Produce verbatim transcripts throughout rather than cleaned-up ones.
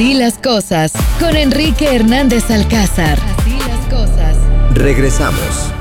Así las cosas, con Enrique Hernández Alcázar. Así las cosas. Regresamos.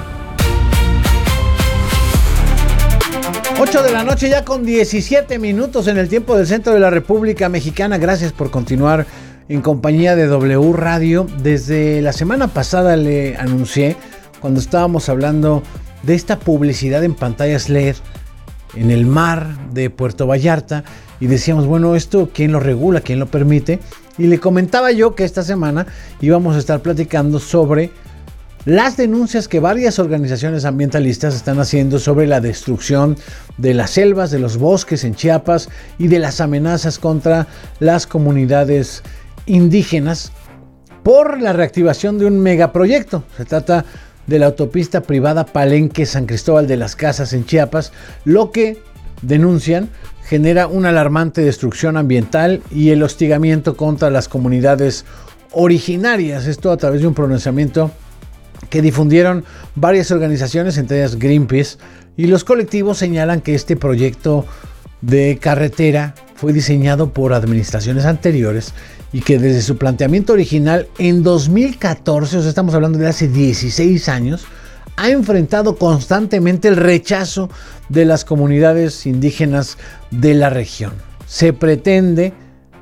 ocho de la noche ya con diecisiete minutos en el tiempo del centro de la República Mexicana. Gracias por continuar en compañía de W Radio. Desde la semana pasada le anuncié, cuando estábamos hablando de esta publicidad en pantallas L E D en el mar de Puerto Vallarta, y decíamos, bueno, ¿esto quién lo regula, quién lo permite? Y le comentaba yo que esta semana íbamos a estar platicando sobre las denuncias que varias organizaciones ambientalistas están haciendo sobre la destrucción de las selvas, de los bosques en Chiapas y de las amenazas contra las comunidades indígenas por la reactivación de un megaproyecto. Se trata de la autopista privada Palenque-San Cristóbal de las Casas en Chiapas, lo que denuncian genera una alarmante destrucción ambiental y el hostigamiento contra las comunidades originarias. Esto a través de un pronunciamiento que difundieron varias organizaciones, entre ellas Greenpeace, y los colectivos señalan que este proyecto de carretera fue diseñado por administraciones anteriores y que desde su planteamiento original en dos mil catorce, o sea, estamos hablando de hace dieciséis años, ha enfrentado constantemente el rechazo de las comunidades indígenas de la región. Se pretende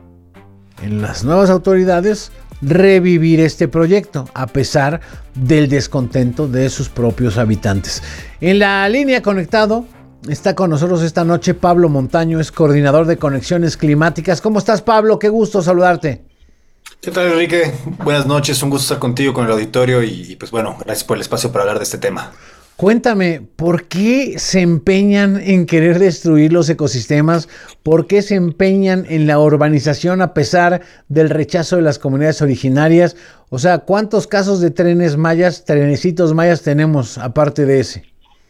en las nuevas autoridades revivir este proyecto a pesar del descontento de sus propios habitantes. En la línea conectado está con nosotros esta noche Pablo Montaño, es coordinador de Conexiones Climáticas. ¿Cómo estás, Pablo? Qué gusto saludarte. ¿Qué tal, Enrique? Buenas noches, un gusto estar contigo, con el auditorio y, y pues bueno, gracias por el espacio para hablar de este tema. Cuéntame, ¿por qué se empeñan en querer destruir los ecosistemas? ¿Por qué se empeñan en la urbanización a pesar del rechazo de las comunidades originarias? O sea, ¿cuántos casos de trenes mayas, trenecitos mayas tenemos aparte de ese?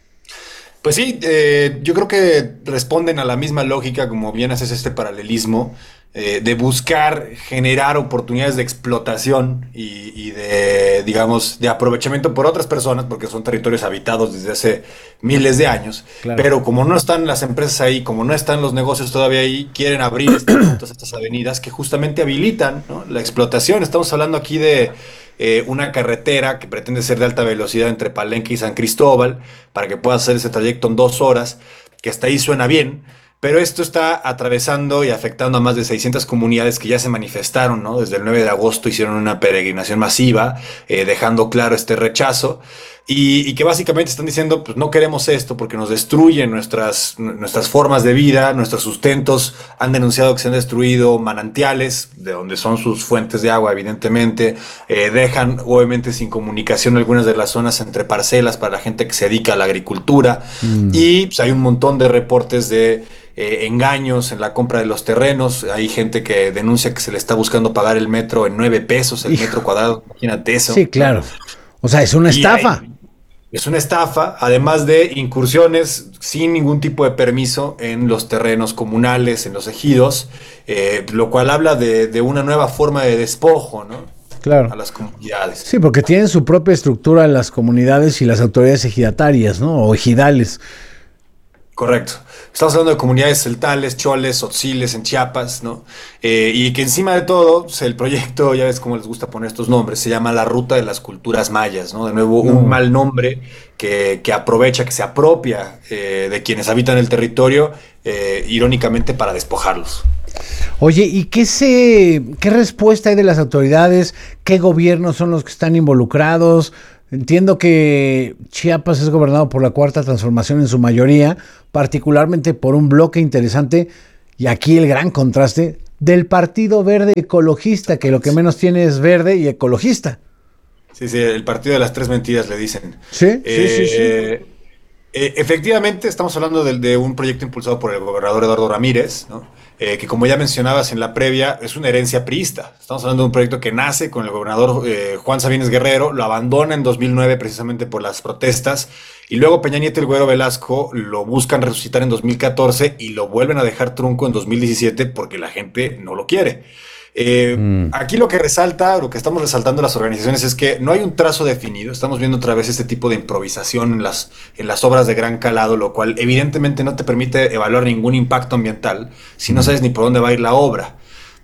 Pues sí, eh, yo creo que responden a la misma lógica, como bien haces este paralelismo, eh, de buscar generar oportunidades de explotación y, y de, digamos, de aprovechamiento por otras personas, porque son territorios habitados desde hace miles de años. Claro. Pero como no están las empresas ahí, como no están los negocios todavía ahí, quieren abrir estas, estas avenidas que justamente habilitan, ¿no?, la explotación. Estamos hablando aquí de Eh, una carretera que pretende ser de alta velocidad entre Palenque y San Cristóbal, para que pueda hacer ese trayecto en dos horas, que hasta ahí suena bien, pero esto está atravesando y afectando a más de seiscientas comunidades que ya se manifestaron, ¿no? Desde el nueve de agosto hicieron una peregrinación masiva, eh, dejando claro este rechazo, y, y que básicamente están diciendo, pues no queremos esto porque nos destruyen nuestras, nuestras formas de vida, nuestros sustentos. Han denunciado que se han destruido manantiales, de donde son sus fuentes de agua, evidentemente. Eh, dejan, obviamente, sin comunicación algunas de las zonas entre parcelas para la gente que se dedica a la agricultura. Mm. Y pues, hay un montón de reportes de eh, engaños en la compra de los terrenos. Hay gente que denuncia que se le está buscando pagar el metro en nueve pesos, el Hijo. metro cuadrado. Imagínate eso. Sí, claro. O sea, es una estafa. Hay, Es una estafa, además de incursiones sin ningún tipo de permiso en los terrenos comunales, en los ejidos, eh, lo cual habla de, de una nueva forma de despojo, ¿no? Claro. A las comunidades. Sí, porque tienen su propia estructura las comunidades y las autoridades ejidatarias, ¿no? O ejidales. Correcto. Estamos hablando de comunidades celtales, choles, tzotziles en Chiapas, ¿no? Eh, y que encima de todo, pues, el proyecto, ya ves cómo les gusta poner estos nombres, se llama la Ruta de las Culturas Mayas, ¿no? De nuevo, no. un mal nombre que, que aprovecha, que se apropia eh, de quienes habitan el territorio, eh, irónicamente para despojarlos. Oye, ¿y qué se, qué respuesta hay de las autoridades? ¿Qué gobiernos son los que están involucrados? Entiendo que Chiapas es gobernado por la Cuarta Transformación en su mayoría, particularmente por un bloque interesante, y aquí el gran contraste, del Partido Verde Ecologista, que lo que menos tiene es verde y ecologista. Sí, sí, el partido de las tres mentiras le dicen. Sí, eh, sí, sí, sí. Eh, efectivamente, estamos hablando de, de un proyecto impulsado por el gobernador Eduardo Ramírez, ¿no? Eh, que como ya mencionabas en la previa, es una herencia priista. Estamos hablando de un proyecto que nace con el gobernador eh, Juan Sabines Guerrero, lo abandona en dos mil nueve precisamente por las protestas, y luego Peña Nieto y el Güero Velasco lo buscan resucitar en dos mil catorce y lo vuelven a dejar trunco en dos mil diecisiete porque la gente no lo quiere. Eh, mm. Aquí lo que resalta, lo que estamos resaltando las organizaciones es que no hay un trazo definido. Estamos viendo otra vez este tipo de improvisación en las, en las obras de gran calado, lo cual evidentemente no te permite evaluar ningún impacto ambiental si no sabes ni por dónde va a ir la obra.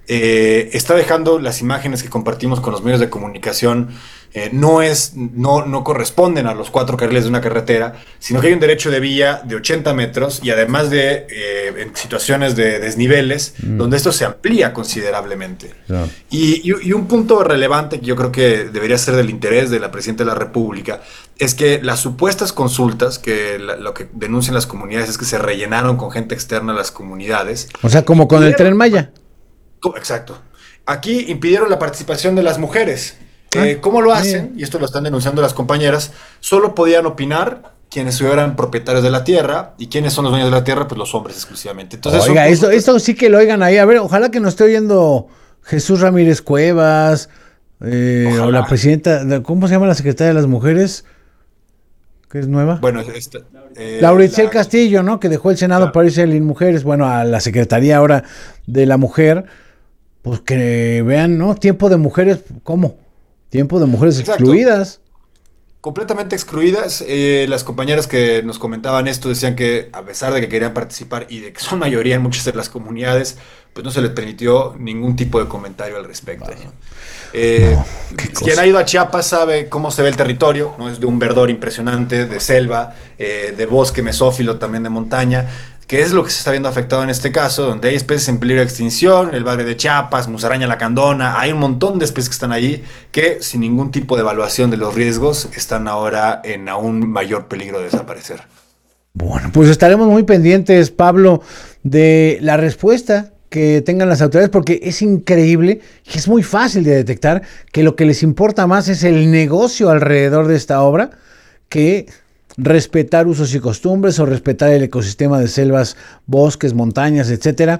eh, está dejando las imágenes que compartimos con los medios de comunicación, eh, no, es, no, no corresponden a los cuatro carriles de una carretera, sino que hay un derecho de vía de ochenta metros y además de eh, en situaciones de desniveles, mm. donde esto se amplía considerablemente. Yeah. Y, y, y un punto relevante que yo creo que debería ser del interés de la Presidenta de la República es que las supuestas consultas, que la, lo que denuncian las comunidades es que se rellenaron con gente externa a las comunidades. O sea, como con el Tren Maya. Exacto. Aquí impidieron la participación de las mujeres. Eh, ¿Cómo lo hacen? Y esto lo están denunciando las compañeras. Solo podían opinar quienes eran propietarios de la tierra. ¿Y quiénes son los dueños de la tierra? Pues los hombres exclusivamente. Entonces, oiga, esto, esto sí que lo oigan ahí. A ver, ojalá que nos esté oyendo Jesús Ramírez Cuevas, eh, o la presidenta, ¿cómo se llama la secretaria de las mujeres? ¿Que es nueva? Bueno, esta, eh, Lauricel la... Castillo, ¿no? Que dejó el Senado claro. para irse a Mujeres, bueno, a la Secretaría ahora de la Mujer. Pues que vean, ¿no? Tiempo de mujeres, ¿cómo? Tiempo de mujeres Exacto. excluidas. Completamente excluidas. Eh, las compañeras que nos comentaban esto decían que a pesar de que querían participar y de que son mayoría en muchas de las comunidades, pues no se les permitió ningún tipo de comentario al respecto. Vale. ¿no? Eh, no, quien ha ido a Chiapas sabe cómo se ve el territorio, ¿no? Es de un verdor impresionante, de selva, eh, de bosque mesófilo, también de montaña, que es lo que se está viendo afectado en este caso, donde hay especies en peligro de extinción, el bagre de Chiapas, musaraña lacandona, hay un montón de especies que están allí que sin ningún tipo de evaluación de los riesgos están ahora en aún mayor peligro de desaparecer. Bueno, pues estaremos muy pendientes, Pablo, de la respuesta que tengan las autoridades, porque es increíble y es muy fácil de detectar que lo que les importa más es el negocio alrededor de esta obra que respetar usos y costumbres o respetar el ecosistema de selvas, bosques, montañas, etcétera,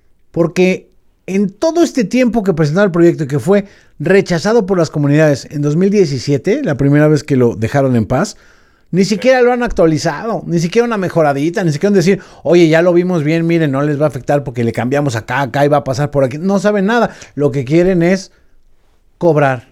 porque en todo este tiempo que presentaron el proyecto y que fue rechazado por las comunidades en dos mil diecisiete, la primera vez que lo dejaron en paz, ni siquiera lo han actualizado, ni siquiera una mejoradita, ni siquiera han decir, oye, ya lo vimos bien, miren, no les va a afectar porque le cambiamos acá, acá y va a pasar por aquí. No saben nada, lo que quieren es cobrar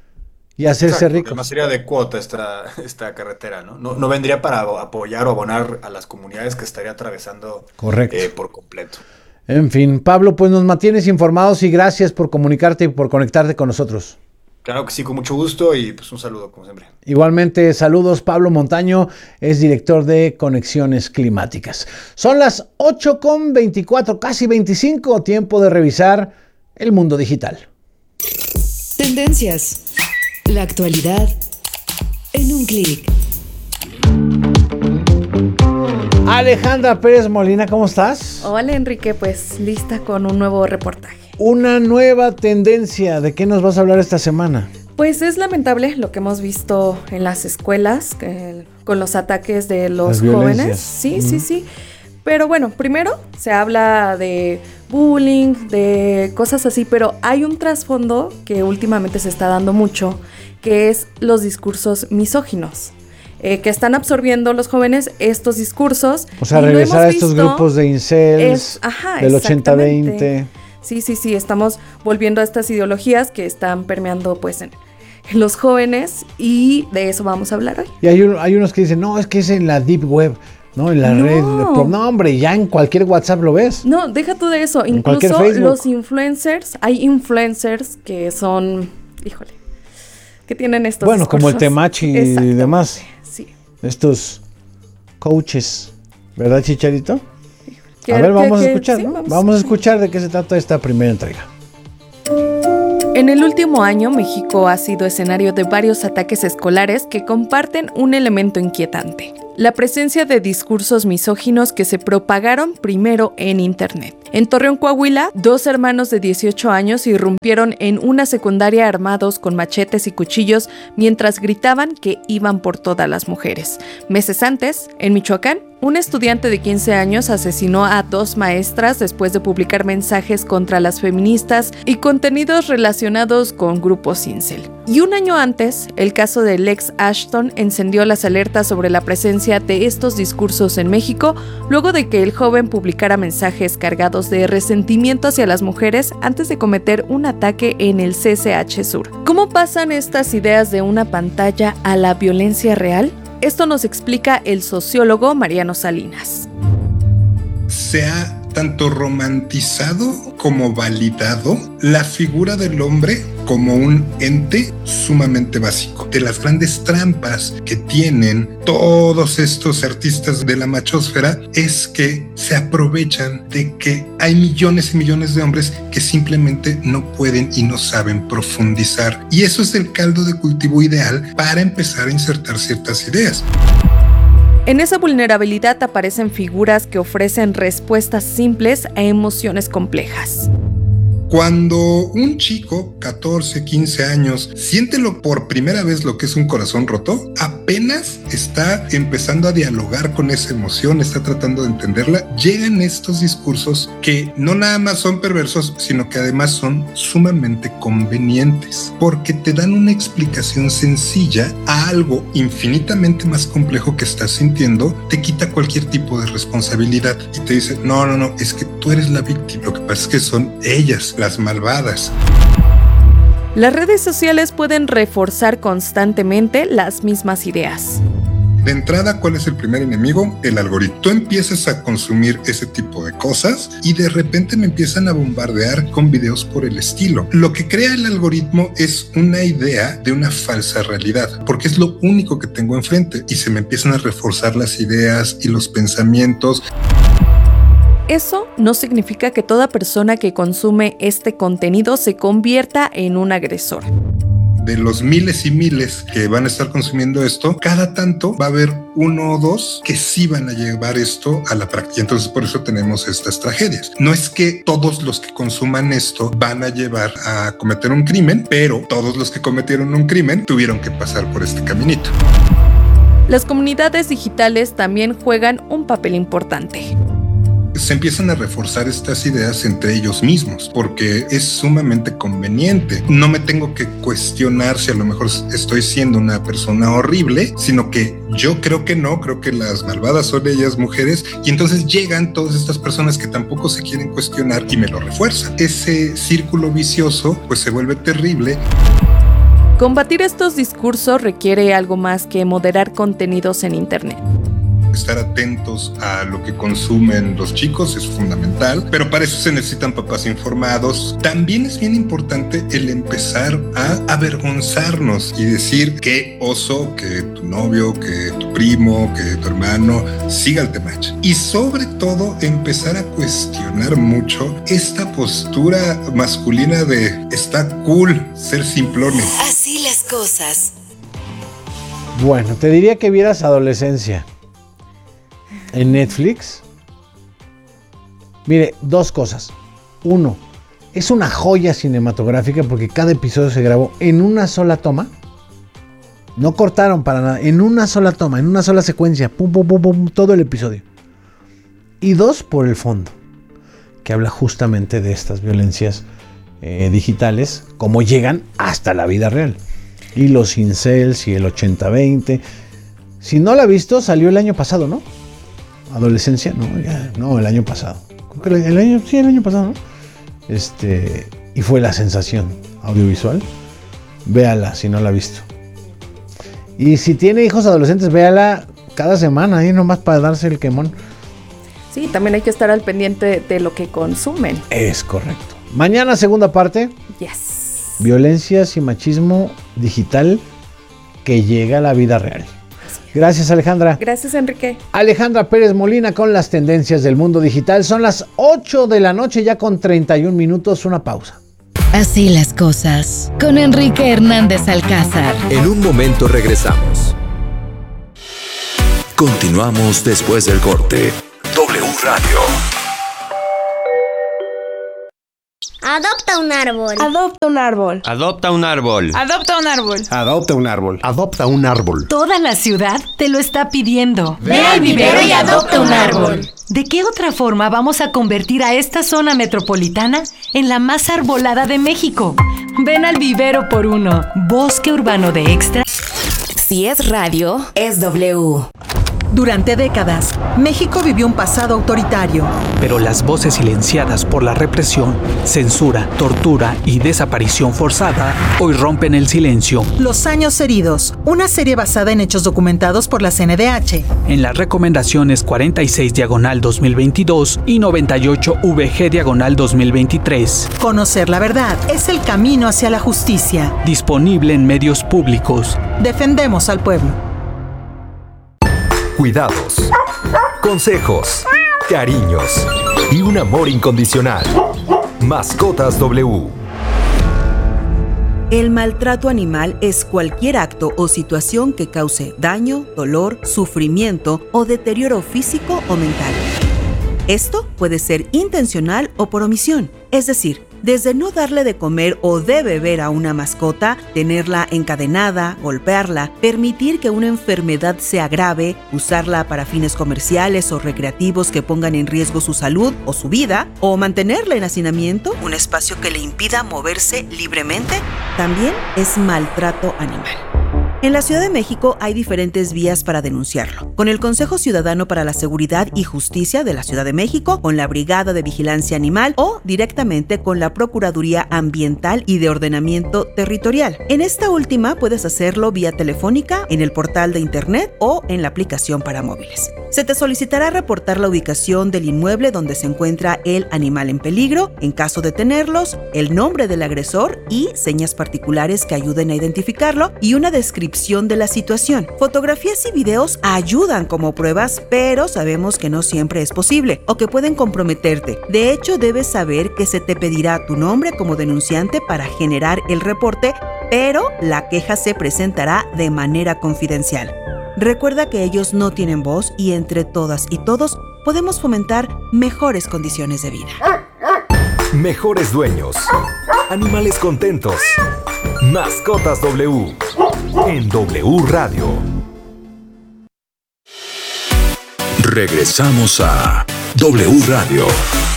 y hacerse ricos. Además sería de cuota esta, esta carretera, ¿no? ¿no? No vendría para apoyar o abonar a las comunidades que estaría atravesando Correcto. Eh, por completo. En fin, Pablo, pues nos mantienes informados y gracias por comunicarte y por conectarte con nosotros. Claro que sí, con mucho gusto y pues un saludo como siempre. Igualmente, saludos. Pablo Montaño es director de Conexiones Climáticas. Son las ocho con veinticuatro, casi veinticinco, tiempo de revisar el mundo digital. Tendencias. La actualidad en un clic. Alejandra Pérez Molina, ¿cómo estás? Hola Enrique, pues lista con un nuevo reportaje. Una nueva tendencia. ¿De qué nos vas a hablar esta semana? Pues es lamentable lo que hemos visto en las escuelas eh, con los ataques de los jóvenes. Sí, mm. sí, sí. Pero bueno, primero se habla de bullying, de cosas así, pero hay un trasfondo que últimamente se está dando mucho, que es los discursos misóginos. Eh, que están absorbiendo los jóvenes estos discursos. O sea, regresar a estos grupos de incels, es, ajá, del ochenta veinte. Sí, sí, sí, estamos volviendo a estas ideologías que están permeando pues en, en los jóvenes y de eso vamos a hablar hoy. Y hay, un, hay unos que dicen, no, es que es en la deep web, ¿no? En la no. red. No, hombre, ya en cualquier WhatsApp lo ves. No, deja tú de eso. En Incluso los influencers, hay influencers que son, híjole, que tienen estos Bueno, discursos. como el Temachi y demás. Sí. Estos coaches, ¿verdad, Chicharito? A ver, vamos a escuchar, ¿no? Vamos, vamos a escuchar de qué se trata esta primera entrega. En el último año, México ha sido escenario de varios ataques escolares que comparten un elemento inquietante: la presencia de discursos misóginos que se propagaron primero en Internet. En Torreón, Coahuila, dos hermanos de dieciocho años irrumpieron en una secundaria armados con machetes y cuchillos mientras gritaban que iban por todas las mujeres. Meses antes, en Michoacán, un estudiante de quince años asesinó a dos maestras después de publicar mensajes contra las feministas y contenidos relacionados con grupos incel. Y un año antes, el caso de Lex Ashton encendió las alertas sobre la presencia de estos discursos en México, luego de que el joven publicara mensajes cargados de resentimiento hacia las mujeres antes de cometer un ataque en el C C H Sur. ¿Cómo pasan estas ideas de una pantalla a la violencia real? Esto nos explica el sociólogo Mariano Salinas. Se ha tanto romantizado como validado la figura del hombre como un ente sumamente básico. De las grandes trampas que tienen todos estos artistas de la machósfera es que se aprovechan de que hay millones y millones de hombres que simplemente no pueden y no saben profundizar. Y eso es el caldo de cultivo ideal para empezar a insertar ciertas ideas. En esa vulnerabilidad aparecen figuras que ofrecen respuestas simples a emociones complejas. Cuando un chico, catorce, quince años, siente lo, por primera vez lo que es un corazón roto, apenas está empezando a dialogar con esa emoción, está tratando de entenderla, llegan estos discursos que no nada más son perversos, sino que además son sumamente convenientes, porque te dan una explicación sencilla a algo infinitamente más complejo que estás sintiendo, te quita cualquier tipo de responsabilidad y te dice, no, no, no, es que tú eres la víctima, lo que pasa es que son ellas las malvadas. Las redes sociales pueden reforzar constantemente las mismas ideas. De entrada, ¿cuál es el primer enemigo? El algoritmo. Tú empiezas a consumir ese tipo de cosas y de repente me empiezan a bombardear con videos por el estilo. Lo que crea el algoritmo es una idea de una falsa realidad, porque es lo único que tengo enfrente y se me empiezan a reforzar las ideas y los pensamientos. Eso no significa que toda persona que consume este contenido se convierta en un agresor. De los miles y miles que van a estar consumiendo esto, cada tanto va a haber uno o dos que sí van a llevar esto a la práctica. Entonces por eso tenemos estas tragedias. No es que todos los que consuman esto van a llevar a cometer un crimen, pero todos los que cometieron un crimen tuvieron que pasar por este caminito. Las comunidades digitales también juegan un papel importante. Se empiezan a reforzar estas ideas entre ellos mismos porque es sumamente conveniente. No me tengo que cuestionar si a lo mejor estoy siendo una persona horrible, sino que yo creo que no, creo que las malvadas son ellas mujeres, y entonces llegan todas estas personas que tampoco se quieren cuestionar y me lo refuerzan. Ese círculo vicioso pues se vuelve terrible. Combatir estos discursos requiere algo más que moderar contenidos en Internet. Estar atentos a lo que consumen los chicos es fundamental, pero para eso se necesitan papás informados. También es bien importante el empezar a avergonzarnos y decir qué oso que tu novio, que tu primo, que tu hermano siga el Temach. Y sobre todo empezar a cuestionar mucho esta postura masculina de está cool ser simplones. Así las cosas. Bueno, te diría que vieras Adolescencia en Netflix. Mire, dos cosas. Uno, es una joya cinematográfica porque cada episodio se grabó en una sola toma. No cortaron para nada, en una sola toma, en una sola secuencia, pum, pum, pum, pum, todo el episodio. Y dos, por el fondo, que habla justamente de estas violencias eh, digitales, cómo llegan hasta la vida real. Y los incels y el ochenta veinte. Si no la ha visto, salió el año pasado, ¿no? Adolescencia, no, ya, no, el año pasado. Creo que el año, sí, el año pasado, ¿no? Este, y fue la sensación audiovisual. Véala si no la ha visto. Y si tiene hijos adolescentes, véala cada semana, ahí nomás para darse el quemón. Sí, también hay que estar al pendiente de lo que consumen. Es correcto. Mañana, segunda parte. Yes. Violencias y machismo digital que llega a la vida real. Gracias, Alejandra. Gracias, Enrique. Alejandra Pérez Molina con las tendencias del mundo digital. Son las ocho de la noche, ya con treinta y un minutos. Una pausa. Así las cosas. Con Enrique Hernández Alcázar. En un momento regresamos. Continuamos después del corte. W Radio. Adopta un árbol. Adopta un árbol. Adopta un árbol. Adopta un árbol. Adopta un árbol. Adopta un árbol. Toda la ciudad te lo está pidiendo. Ve al vivero y adopta un árbol. ¿De qué otra forma vamos a convertir a esta zona metropolitana en la más arbolada de México? Ven al vivero por uno. Bosque Urbano de Extra. Si es radio, es W. Durante décadas, México vivió un pasado autoritario. Pero las voces silenciadas por la represión, censura, tortura y desaparición forzada hoy rompen el silencio. Los años heridos, una serie basada en hechos documentados por la C N D H. En las recomendaciones cuarenta y seis diagonal dos mil veintidós y noventa y ocho V G diagonal dos mil veintitrés. Conocer la verdad es el camino hacia la justicia. Disponible en medios públicos. Defendemos al pueblo. Cuidados, consejos, cariños y un amor incondicional. Mascotas W. El maltrato animal es cualquier acto o situación que cause daño, dolor, sufrimiento o deterioro físico o mental. Esto puede ser intencional o por omisión, es decir, desde no darle de comer o de beber a una mascota, tenerla encadenada, golpearla, permitir que una enfermedad se agrave, usarla para fines comerciales o recreativos que pongan en riesgo su salud o su vida, o mantenerla en hacinamiento, un espacio que le impida moverse libremente, también es maltrato animal. En la Ciudad de México hay diferentes vías para denunciarlo. Con el Consejo Ciudadano para la Seguridad y Justicia de la Ciudad de México, con la Brigada de Vigilancia Animal o directamente con la Procuraduría Ambiental y de Ordenamiento Territorial. En esta última puedes hacerlo vía telefónica, en el portal de internet o en la aplicación para móviles. Se te solicitará reportar la ubicación del inmueble donde se encuentra el animal en peligro, en caso de tenerlos, el nombre del agresor y señas particulares que ayuden a identificarlo y una descripción de la situación. Fotografías y videos ayudan como pruebas, pero sabemos que no siempre es posible o que pueden comprometerte. De hecho, debes saber que se te pedirá tu nombre como denunciante para generar el reporte, pero la queja se presentará de manera confidencial. Recuerda que ellos no tienen voz y entre todas y todos podemos fomentar mejores condiciones de vida. Mejores dueños. Animales contentos. Mascotas W. En W Radio. Regresamos a W Radio.